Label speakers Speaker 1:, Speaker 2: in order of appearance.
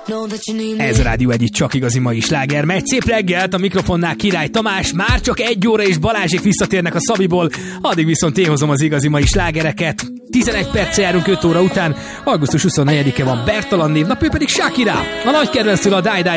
Speaker 1: Ez a Rádió egyik csak igazi mai sláger. Megy szép reggelt, a mikrofonnál Király Tamás, már csak 1 óra és Balázsék visszatérnek a Szabiból, addig viszont én hozom az igazi mai slágereket. 11 perccel járunk 5 óra után, augusztus 24-e van Bertalan névnap, ő pedig Shakira. A nagy kedvenctől a Die Die